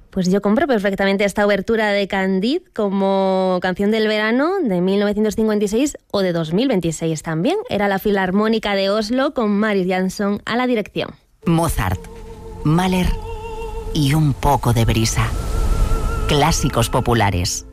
Pues yo compro perfectamente esta obertura de Candide como canción del verano de 1956 o de 2026 también. Era la Filarmónica de Oslo con Marius Jansson a la dirección. Mozart, Mahler y un poco de brisa. Clásicos populares.